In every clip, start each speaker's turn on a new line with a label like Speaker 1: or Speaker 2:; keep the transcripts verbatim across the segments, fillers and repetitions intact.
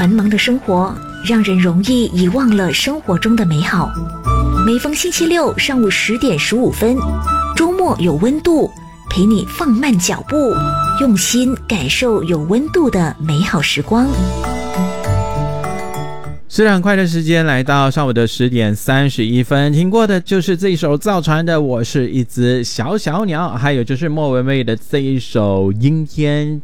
Speaker 1: 繁忙的生活让人容易遗忘了生活中的美好。每逢星期六上午十点十五分，周末有温度，陪你放慢脚步，用心感受有温度的美好时光。
Speaker 2: 是很快的时间来到上午的十点三十一分，听过的就是这一首造船的我是一只小小鸟，还有就是莫文蔚的这一首阴天。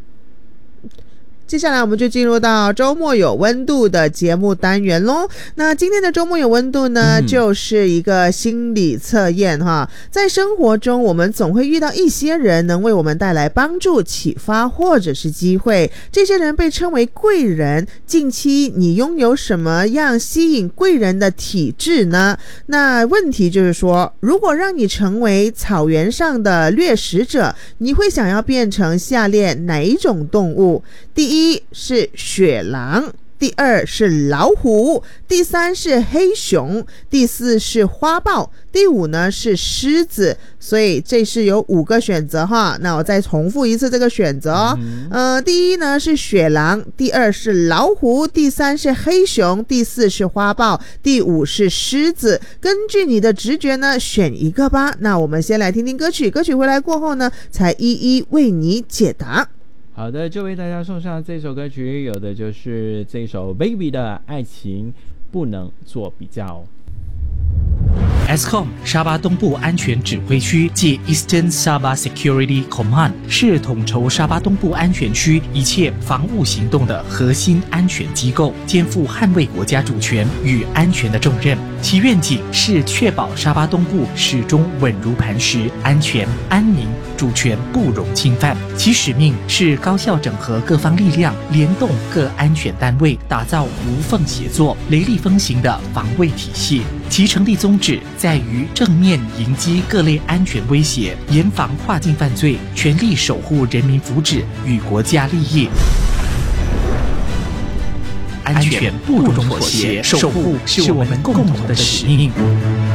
Speaker 3: 接下来我们就进入到周末有温度的节目单元咯。那今天的周末有温度呢、嗯、就是一个心理测验哈。在生活中我们总会遇到一些人能为我们带来帮助、启发或者是机会，这些人被称为贵人。近期你拥有什么样吸引贵人的体质呢？那问题就是说，如果让你成为草原上的掠食者，你会想要变成下列哪一种动物？第一第一是雪狼，第二是老虎，第三是黑熊，第四是花豹，第五呢是狮子。所以这是有五个选择哈。那我再重复一次这个选择哦。嗯、呃，第一呢是雪狼，第二是老虎，第三是黑熊，第四是花豹，第五是狮子。根据你的直觉呢，选一个吧。那我们先来听听歌曲，歌曲回来过后呢，才一一为你解答。
Speaker 2: 好的，就为大家送上这首歌曲，有的就是这首 Baby 的爱情不能做比较。
Speaker 4: S C O M 沙巴东部安全指挥区即 Eastern Sabah Security Command 是统筹沙巴东部安全区一切防务行动的核心安全机构，肩负捍卫国家主权与安全的重任。其愿景是确保沙巴东部始终稳如磐石，安全、安宁、主权不容侵犯。其使命是高效整合各方力量，联动各安全单位，打造无缝协作、雷厉风行的防卫体系。其成立宗旨在于正面迎击各类安全威胁，严防跨境犯罪，全力守护人民福祉与国家利益。安全不容妥协，守护是我们共同的使命。